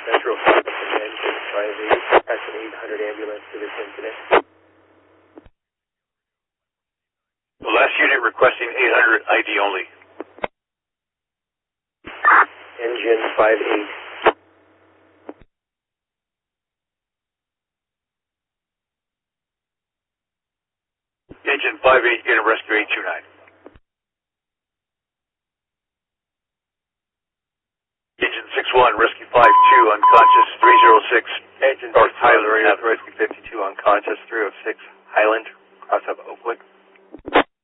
Central Engine 58, that's an 800 ambulance to this incident. The last unit requesting 800 ID only. Engine 58. Engine 58, unit rescue 829. Engine 61, rescue 52, unconscious 306. Engine 61, rescue 52, unconscious 306, Highland, cross up Oakwood.